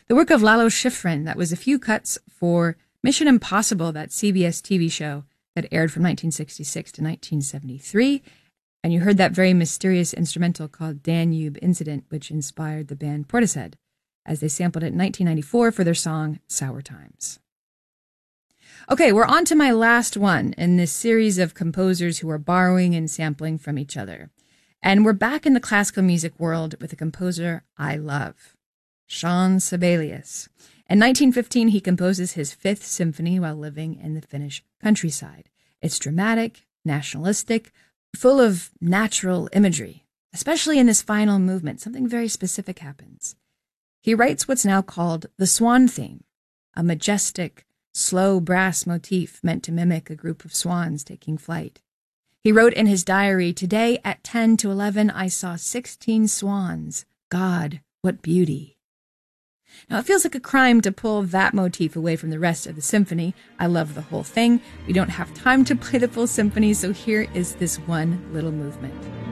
The work of Lalo Schifrin, that was a few cuts for Mission Impossible, that CBS TV show that aired from 1966 to 1973. And you heard that very mysterious instrumental called Danube Incident, which inspired the band Portishead, as they sampled it in 1994 for their song Sour Times. Okay, we're on to my last one in this series of composers who are borrowing and sampling from each other. And we're back in the classical music world with a composer I love, Jean Sibelius. In 1915, he composes his Fifth Symphony while living in the Finnish countryside. It's dramatic, nationalistic, full of natural imagery. Especially in this final movement, something very specific happens. He writes what's now called the Swan Theme, a majestic, slow brass motif meant to mimic a group of swans taking flight. He wrote in his diary, "Today at 10 to 11, I saw 16 swans. God, what beauty." Now, it feels like a crime to pull that motif away from the rest of the symphony. I love the whole thing. We don't have time to play the full symphony, so here is this one little movement.